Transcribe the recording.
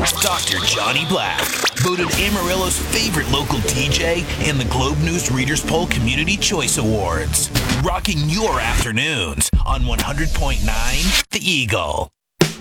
Dr. Johnny Black, voted Amarillo's favorite local DJ and the Globe News Readers Poll Community Choice Awards. Rocking your afternoons on 100.9 The Eagle.